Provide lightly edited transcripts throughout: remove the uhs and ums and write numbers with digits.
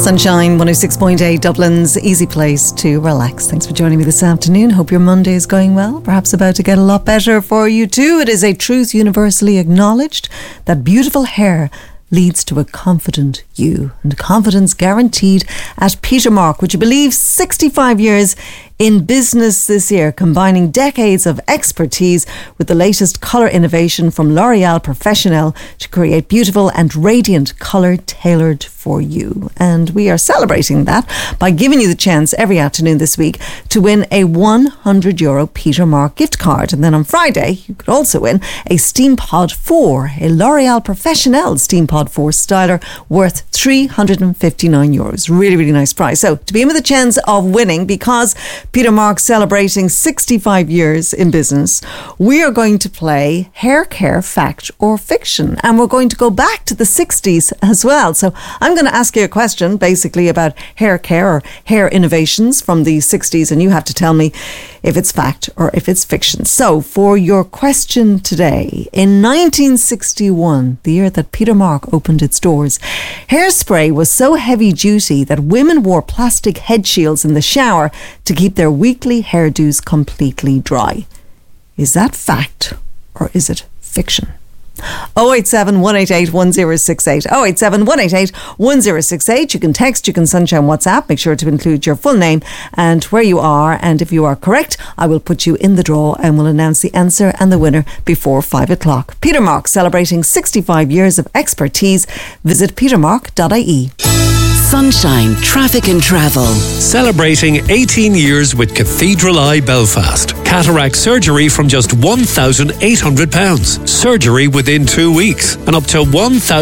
Sunshine 106.8, Dublin's easy place to relax. Thanks for joining me this afternoon. Hope your Monday is going well. Perhaps about to get a lot better for you too. It is a truth universally acknowledged that beautiful hair leads to a confident you, and confidence guaranteed at Peter Mark, which I believe 65 years in business this year, combining decades of expertise with the latest colour innovation from L'Oréal Professionnel to create beautiful and radiant colour tailored for you. And we are celebrating that by giving you the chance every afternoon this week to win a €100 Peter Mark gift card. And then on Friday, you could also win a SteamPod 4, a L'Oréal Professionnel SteamPod 4 styler worth €359. Really, really nice prize. So to be in with a chance of winning, because Peter Mark's celebrating 65 years in business, we are going to play Hair Care Fact or Fiction. And we're going to go back to the 60s as well. So I'm going to ask you a question basically about hair care or hair innovations from the 60s, and you have to tell me if it's fact or if it's fiction. So for your question today, in 1961, the year that Peter Mark opened its doors, hairspray was so heavy duty that women wore plastic head shields in the shower to keep their weekly hairdos completely dry. Is that fact or is it fiction? 087 188 1068 087 188 1068. You can text, you can sunshine WhatsApp. Make sure to include your full name and where you are, and if you are correct, I will put you in the draw and will announce the answer and the winner before 5 o'clock. Peter Mark, celebrating 65 years of expertise. Visit petermark.ie. Sunshine Traffic and Travel. Celebrating 18 years with Cathedral Eye Belfast. Cataract surgery from just £1,800. Surgery within 2 weeks. And up to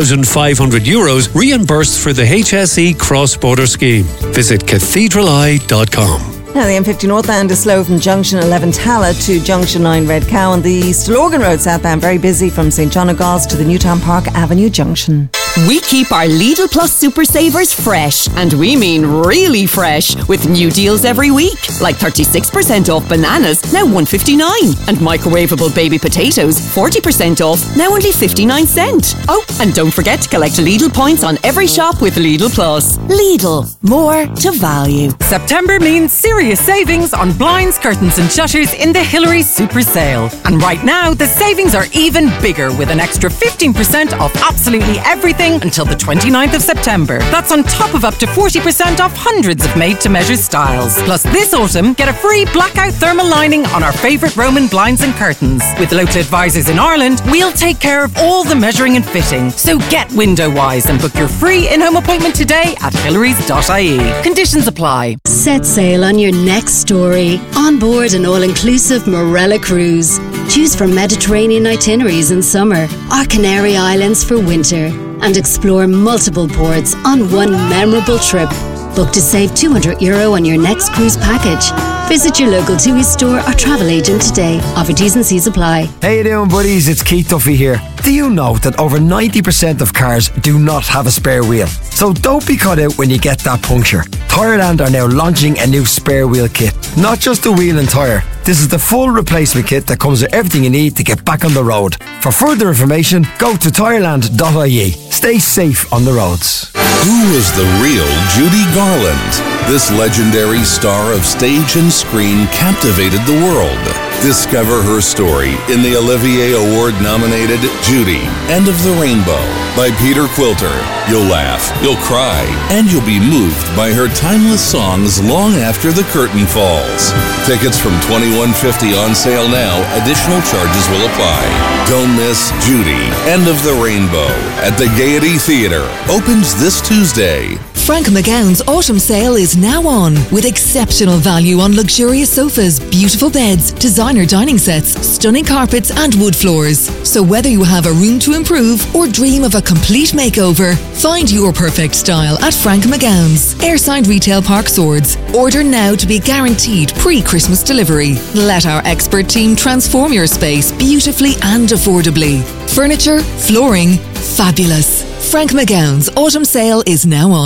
€1,500 reimbursed for the HSE cross-border scheme. Visit cathedraleye.com. Now, the M50 northbound is slow from Junction 11 Tala to Junction 9 Red Cow, and the Stillorgan Road southbound very busy from St John O'Gauls to the Newtown Park Avenue Junction. We keep our Lidl Plus Super Savers fresh, and we mean really fresh, with new deals every week, like 36% off bananas, now $1.59, and microwavable baby potatoes, 40% off, now only 59 cents. Oh, and don't forget to collect Lidl points on every shop with Lidl Plus. Lidl, more to value. September means serious savings on blinds, curtains and shutters in the Hillary Super Sale. And right now, the savings are even bigger, with an extra 15% off absolutely everything until the 29th of September. That's on top of up to 40% off hundreds of made-to-measure styles. Plus, this autumn, get a free blackout thermal lining on our favourite Roman blinds and curtains. With local advisors in Ireland, we'll take care of all the measuring and fitting. So get window-wise and book your free in-home appointment today at hillarys.ie. Conditions apply. Set sail on your next story. On board an all-inclusive Morella cruise. Choose from Mediterranean itineraries in summer or Canary Islands for winter, and explore multiple ports on one memorable trip. Book to save €200 on your next cruise package. Visit your local TUI store or travel agent today. Offer T's and C's apply. How you doing, buddies? It's Keith Duffy here. Do you know that over 90% of cars do not have a spare wheel? So don't be caught out when you get that puncture. Tyreland are now launching a new spare wheel kit. Not just a wheel and tyre. This is the full replacement kit that comes with everything you need to get back on the road. For further information, go to tyreland.ie. Stay safe on the roads. Who is the real Judy Garland? This legendary star of stage and screen captivated the world. Discover her story in the Olivier Award-nominated Judy, End of the Rainbow by Peter Quilter. You'll laugh, you'll cry, and you'll be moved by her timeless songs long after the curtain falls. Tickets from $21.50 on sale now. Additional charges will apply. Don't miss Judy, End of the Rainbow at the Gaiety Theatre. Opens this Tuesday. Frank McGowan's autumn sale is now on, with exceptional value on luxurious sofas, beautiful beds, designer dining sets, stunning carpets and wood floors. So whether you have a room to improve or dream of a complete makeover, find your perfect style at Frank McGowan's, Airside Retail Park Swords. Order now to be guaranteed pre-Christmas delivery. Let our expert team transform your space beautifully and affordably. Furniture, flooring, fabulous. Frank McGowan's autumn sale is now on.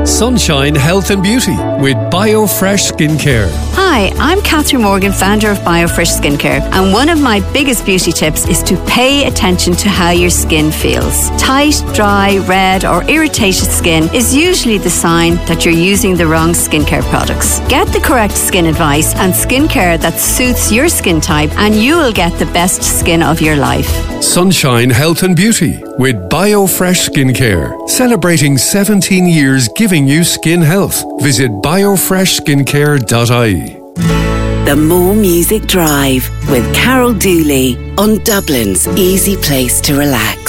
Sunshine Health and Beauty with BioFresh Skincare. Hi, I'm Catherine Morgan, founder of BioFresh Skincare, and one of my biggest beauty tips is to pay attention to how your skin feels. Tight, dry, red or irritated skin is usually the sign that you're using the wrong skincare products. Get the correct skin advice and skincare that suits your skin type and you will get the best skin of your life. Sunshine Health and Beauty with BioFresh Skincare. Celebrating 17 years giving you skin health. Visit biofreshskincare.ie. The More Music Drive with Carol Dooley on Dublin's easy place to relax.